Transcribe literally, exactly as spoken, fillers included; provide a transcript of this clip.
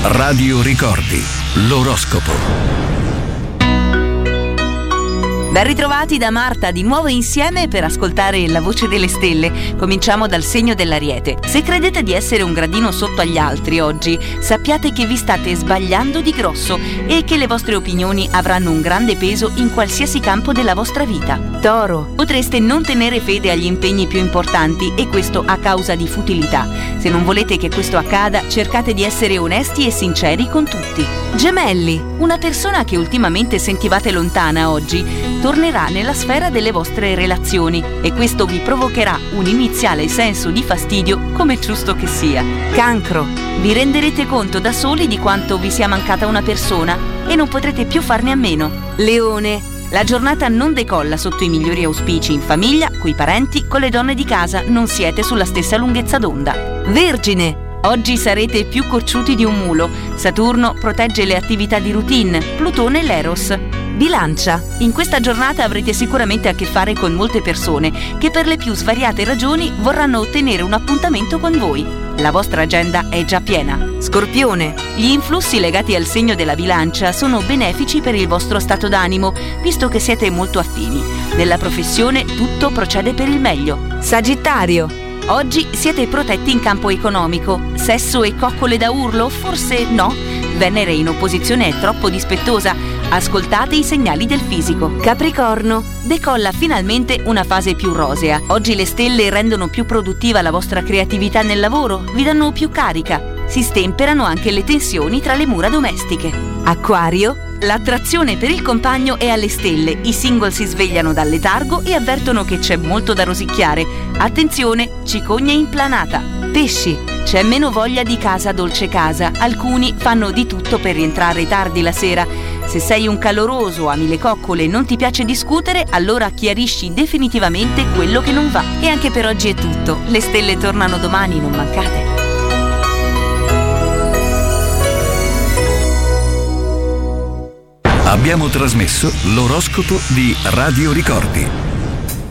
Radio Ricordi, l'oroscopo. Ben ritrovati da Marta, di nuovo insieme per ascoltare la voce delle stelle. Cominciamo dal segno dell'Ariete. Se credete di essere un gradino sotto agli altri oggi, sappiate che vi state sbagliando di grosso e che le vostre opinioni avranno un grande peso in qualsiasi campo della vostra vita. Toro, potreste non tenere fede agli impegni più importanti e questo a causa di futilità. Se non volete che questo accada, cercate di essere onesti e sinceri con tutti. Gemelli, una persona che ultimamente sentivate lontana oggi tornerà nella sfera delle vostre relazioni e questo vi provocherà un iniziale senso di fastidio, come giusto che sia. Cancro, vi renderete conto da soli di quanto vi sia mancata una persona e non potrete più farne a meno. Leone, la giornata non decolla sotto i migliori auspici in famiglia, coi parenti, con le donne di casa, non siete sulla stessa lunghezza d'onda. Vergine, oggi sarete più cocciuti di un mulo. Saturno protegge le attività di routine, Plutone l'Eros. Bilancia, in questa giornata avrete sicuramente a che fare con molte persone che per le più svariate ragioni vorranno ottenere un appuntamento con voi. La vostra agenda è già piena. Scorpione, gli influssi legati al segno della bilancia sono benefici per il vostro stato d'animo, visto che siete molto affini. Nella professione tutto procede per il meglio. Sagittario, oggi siete protetti in campo economico. Sesso e coccole da urlo? Forse no. Venere in opposizione è troppo dispettosa. Ascoltate i segnali del fisico. Capricorno, decolla finalmente una fase più rosea. Oggi le stelle rendono più produttiva la vostra creatività nel lavoro, vi danno più carica. Si stemperano anche le tensioni tra le mura domestiche. Acquario, l'attrazione per il compagno è alle stelle. I single si svegliano dal letargo e avvertono che c'è molto da rosicchiare. Attenzione, cicogne implanata. Pesci, c'è meno voglia di casa dolce casa. Alcuni fanno di tutto per rientrare tardi la sera. Se sei un caloroso, ami le coccole e non ti piace discutere, allora chiarisci definitivamente quello che non va. E anche per oggi è tutto. Le stelle tornano domani, non mancate. Abbiamo trasmesso l'oroscopo di Radio Ricordi.